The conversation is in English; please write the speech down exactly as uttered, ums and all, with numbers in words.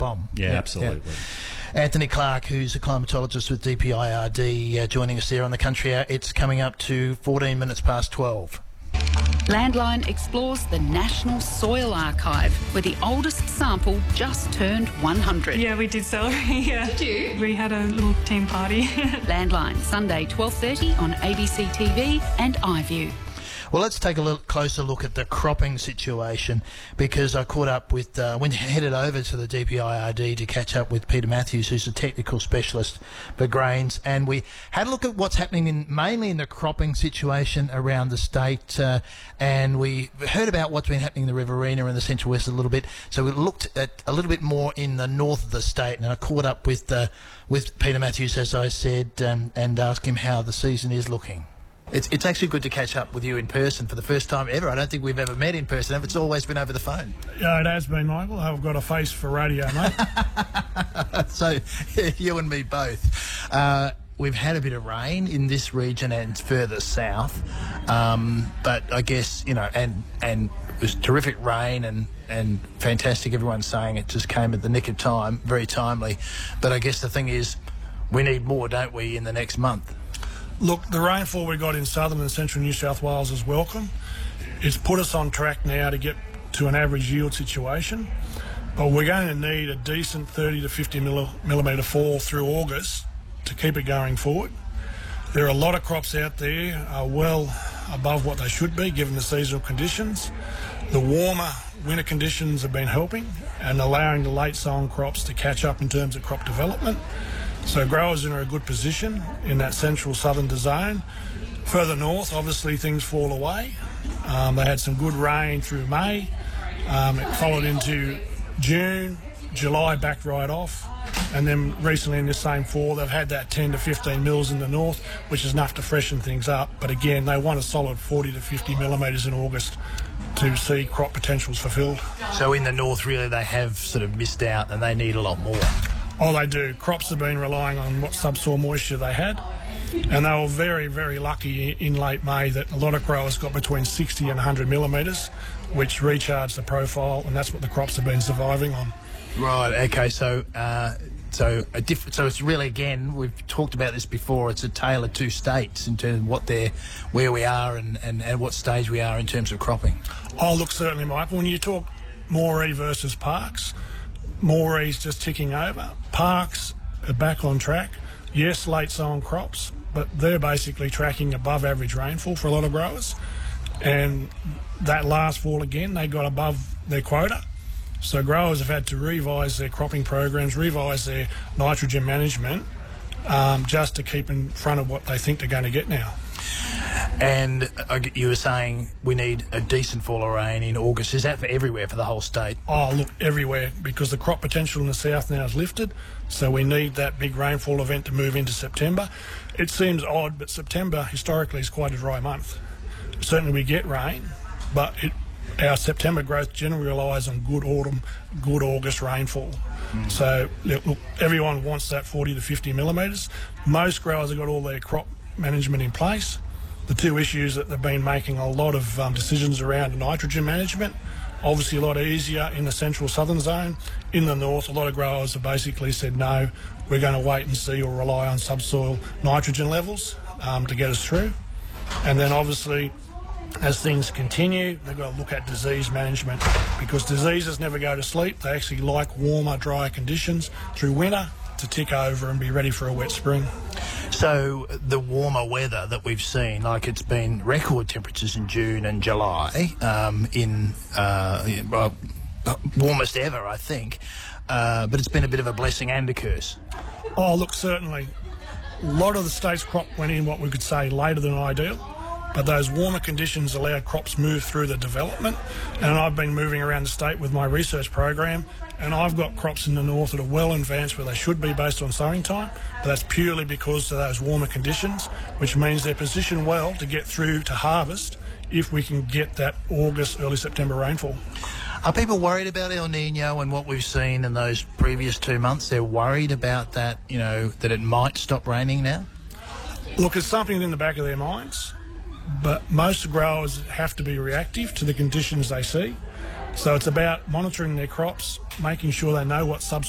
bomb. Yeah, yeah absolutely. Yeah. Anthony Clark, who's a climatologist with D P I R D, uh, joining us there on the Country Hour. It's coming up to fourteen minutes past twelve. Landline explores the National Soil Archive, where the oldest sample just turned one hundred. Yeah, we did celebrate, yeah. Did you? We had a little team party. Landline, Sunday twelve thirty on A B C T V and iView. Well, let's take a little closer look at the cropping situation, because I caught up with, uh, went headed over to the D P I R D to catch up with Peter Matthews, who's a technical specialist for grains, and we had a look at what's happening in, mainly in the cropping situation around the state, uh, and we heard about what's been happening in the Riverina and the Central West a little bit, so we looked at a little bit more in the north of the state, and I caught up with, uh, with Peter Matthews, as I said, um, and asked him how the season is looking. It's, it's actually good to catch up with you in person for the first time ever. I don't think we've ever met in person. It's always been over the phone. Yeah, it has been, Michael. I've got a face for radio, mate. So, you and me both. Uh, we've had a bit of rain in this region and further south. Um, but I guess, you know, and and it was terrific rain and, and fantastic. Everyone's saying it just came at the nick of time, very timely. But I guess the thing is, we need more, don't we, in the next month? Look, the rainfall we got in southern and central New South Wales is welcome. It's put us on track now to get to an average yield situation, but we're going to need a decent thirty to fifty millimetre fall through August to keep it going forward. There are a lot of crops out there are well above what they should be given the seasonal conditions. The warmer winter conditions have been helping and allowing the late sown crops to catch up in terms of crop development. So growers are in a good position in that central southern zone. Further north, obviously, things fall away. Um, they had some good rain through May. Um, it followed into June, July backed right off. And then recently in this same fall, they've had that ten to fifteen mils in the north, which is enough to freshen things up. But again, they want a solid forty to fifty millimetres in August to see crop potentials fulfilled. So in the north, really, they have sort of missed out and they need a lot more. Oh, they do. Crops have been relying on what subsoil moisture they had, and they were very, very lucky in late May that a lot of growers got between sixty and one hundred millimetres, which recharged the profile, and that's what the crops have been surviving on. Right. Okay. So, uh, so a diff- So it's really, again, we've talked about this before. It's a tale of two states in terms of what they're, where we are, and, and, and what stage we are in terms of cropping. Oh, look, certainly, Michael. When you talk Moree versus Parkes, Moree's just ticking over. Parkes are back on track. Yes, late sown crops, but they're basically tracking above average rainfall for a lot of growers. And that last fall again, they got above their quota. So growers have had to revise their cropping programs, revise their nitrogen management, um, just to keep in front of what they think they're going to get now. And uh, you were saying we need a decent fall of rain in August. Is that for everywhere, for the whole state? Oh, look, everywhere, because the crop potential in the south now is lifted, so we need that big rainfall event to move into September. It seems odd, but September historically is quite a dry month. Certainly we get rain, but it, our September growth generally relies on good autumn, good August rainfall. Mm. So, look, everyone wants that forty to fifty millimetres. Most growers have got all their crop management in place. The two issues that they've been making a lot of um, decisions around nitrogen management, obviously a lot easier in the central southern zone. In the north, a lot of growers have basically said no, we're going to wait and see or rely on subsoil nitrogen levels um, to get us through. And then obviously, as things continue, they've got to look at disease management, because diseases never go to sleep. They actually like warmer, drier conditions through winter to tick over and be ready for a wet spring. So the warmer weather that we've seen, like it's been record temperatures in June and July, um, in uh, well, warmest ever, I think, uh, but it's been a bit of a blessing and a curse. Oh, look, certainly. A lot of the state's crop went in what we could say later than ideal, but those warmer conditions allowed crops move through the development, and I've been moving around the state with my research program, and I've got crops in the north that are well advanced where they should be based on sowing time, but that's purely because of those warmer conditions, which means they're positioned well to get through to harvest if we can get that August, early September rainfall. Are people worried about El Nino and what we've seen in those previous two months? They're worried about that, you know, that it might stop raining now? Look, it's something in the back of their minds, but most growers have to be reactive to the conditions they see. So it's about monitoring their crops, making sure they know what subsoil